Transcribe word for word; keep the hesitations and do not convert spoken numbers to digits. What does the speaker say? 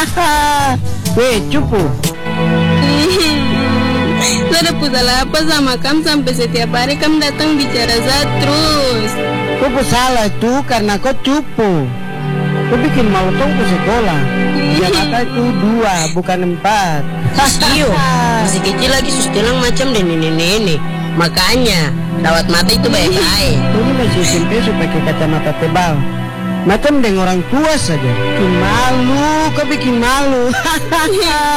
Weh, cupu. Saya ada salah apa sama kamu sampai setiap hari kamu datang bicara saya terus. Kau salah itu karena kau cupu. Kau bikin malu tong ke sekolah. Jakarta itu dua, bukan empat. Iyo, masih kecil lagi sus bilang macam dan nenek-nenek. Makanya, rawat mata itu baik-baik. Ini masih S M P supaya pakai kacamata tebal. Macam dengan orang tua saja. Bikin malu, kau bikin malu.